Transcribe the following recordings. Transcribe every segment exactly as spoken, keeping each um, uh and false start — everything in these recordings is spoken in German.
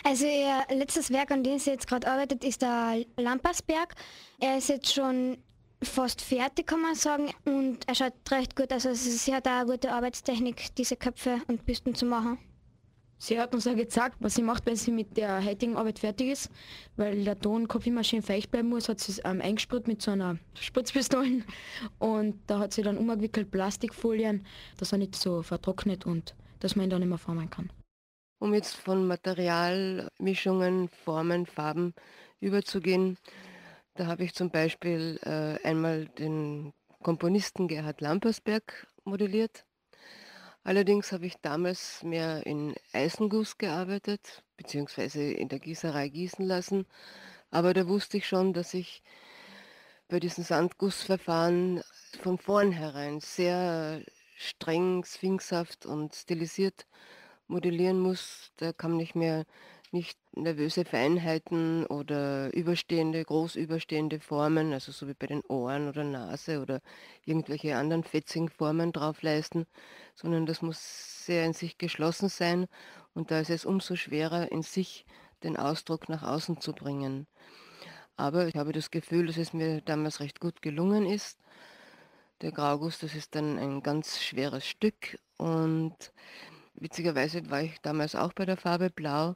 Also ihr letztes Werk, an dem sie jetzt gerade arbeitet, ist der Lampersberg. Er ist jetzt schon fast fertig, kann man sagen, und er schaut recht gut aus. Also sie hat auch eine gute Arbeitstechnik, diese Köpfe und Büsten zu machen. Sie hat uns auch gezeigt, was sie macht, wenn sie mit der heutigen Arbeit fertig ist, weil der Tonkopf immer schön feucht bleiben muss, hat sie es ähm, eingesprüht mit so einer Spritzpistole und da hat sie dann umgewickelt Plastikfolien, dass er nicht so vertrocknet und dass man ihn dann immer formen kann. Um jetzt von Materialmischungen, Formen, Farben überzugehen, da habe ich zum Beispiel äh, einmal den Komponisten Gerhard Lampersberg modelliert. Allerdings habe ich damals mehr in Eisenguss gearbeitet, beziehungsweise in der Gießerei gießen lassen. Aber da wusste ich schon, dass ich bei diesen Sandgussverfahren von vornherein sehr streng, sphinxhaft und stilisiert modellieren muss. Da kann ich mir nicht nervöse Feinheiten oder überstehende, groß überstehende Formen, also so wie bei den Ohren oder Nase oder irgendwelche anderen fetzigen Formen drauf leisten, sondern das muss sehr in sich geschlossen sein und da ist es umso schwerer, in sich den Ausdruck nach außen zu bringen. Aber ich habe das Gefühl, dass es mir damals recht gut gelungen ist. Der Grauguss, das ist dann ein ganz schweres Stück und witzigerweise war ich damals auch bei der Farbe Blau,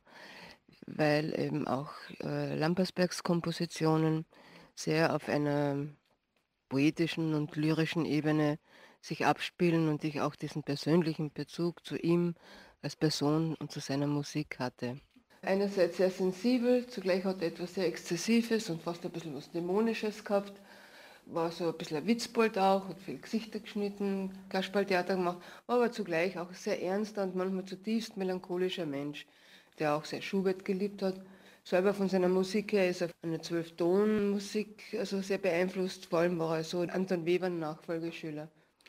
weil eben auch äh, Lampersbergs Kompositionen sehr auf einer poetischen und lyrischen Ebene sich abspielen und ich auch diesen persönlichen Bezug zu ihm als Person und zu seiner Musik hatte. Einerseits sehr sensibel, zugleich hat er etwas sehr Exzessives und fast ein bisschen was Dämonisches gehabt. War so ein bisschen ein Witzbold auch, hat viele Gesichter geschnitten, Kasperltheater gemacht, war aber zugleich auch ein sehr ernster und manchmal zutiefst melancholischer Mensch, der auch sehr Schubert geliebt hat. Selber von seiner Musik her ist er eine Zwölfton-Musik also sehr beeinflusst, vor allem war er so Anton Weber Nachfolgeschüler.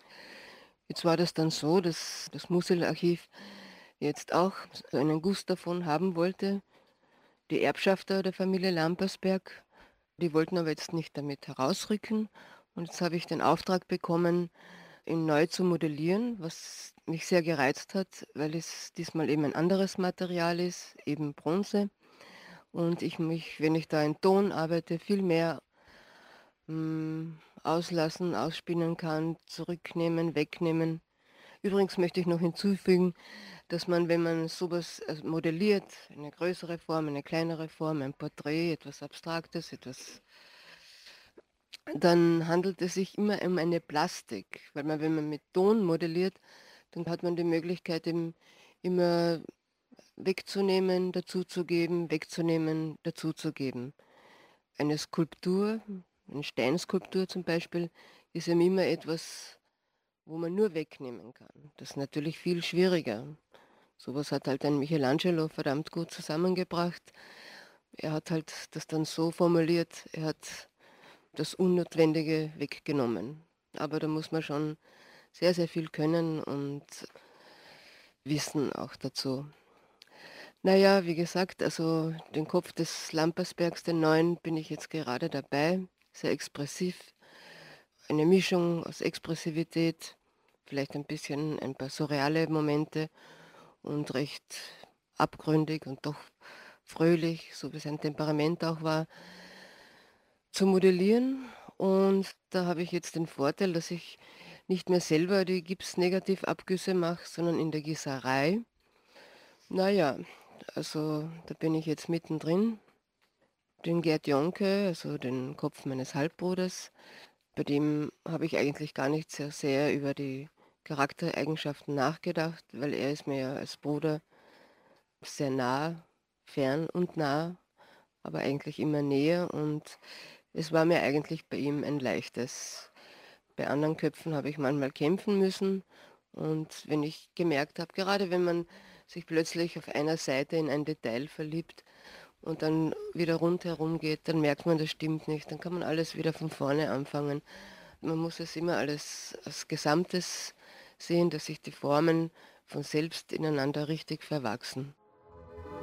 Jetzt war das dann so, dass das Muselarchiv jetzt auch so einen Guss davon haben wollte. Die Erbschafter der Familie Lampersberg, die wollten aber jetzt nicht damit herausrücken. Und jetzt habe ich den Auftrag bekommen, ihn neu zu modellieren, was mich sehr gereizt hat, weil es diesmal eben ein anderes Material ist, eben Bronze. Und ich mich, wenn ich da in Ton arbeite, viel mehr mh, auslassen, ausspinnen kann, zurücknehmen, wegnehmen. Übrigens möchte ich noch hinzufügen, dass man, wenn man sowas äh, modelliert, eine größere Form, eine kleinere Form, ein Porträt, etwas Abstraktes, etwas, dann handelt es sich immer um eine Plastik, weil man, wenn man mit Ton modelliert, dann hat man die Möglichkeit, eben immer wegzunehmen, dazuzugeben, wegzunehmen, dazuzugeben. Eine Skulptur, eine Steinskulptur zum Beispiel, ist eben immer etwas, wo man nur wegnehmen kann. Das ist natürlich viel schwieriger. Sowas hat halt ein Michelangelo verdammt gut zusammengebracht. Er hat halt das dann so formuliert, er hat das Unnotwendige weggenommen. Aber da muss man schon sehr, sehr viel können und wissen auch dazu. Naja, wie gesagt, also den Kopf des Lampersbergs, den neuen, bin ich jetzt gerade dabei. Sehr expressiv. Eine Mischung aus Expressivität, vielleicht ein bisschen ein paar surreale Momente und recht abgründig und doch fröhlich, so wie sein Temperament auch war, zu modellieren. Und da habe ich jetzt den Vorteil, dass ich nicht mehr selber die Gipsnegativabgüsse mache, sondern in der Gießerei. Naja, also da bin ich jetzt mittendrin. Den Gerd Jonke, also den Kopf meines Halbbruders, bei dem habe ich eigentlich gar nicht sehr, sehr über die Charaktereigenschaften nachgedacht, weil er ist mir ja als Bruder sehr nah, fern und nah, aber eigentlich immer näher und es war mir eigentlich bei ihm ein leichtes. Bei anderen Köpfen habe ich manchmal kämpfen müssen und wenn ich gemerkt habe, gerade wenn man sich plötzlich auf einer Seite in ein Detail verliebt und dann wieder rundherum geht, dann merkt man, das stimmt nicht, dann kann man alles wieder von vorne anfangen. Man muss es immer alles als Gesamtes sehen, dass sich die Formen von selbst ineinander richtig verwachsen.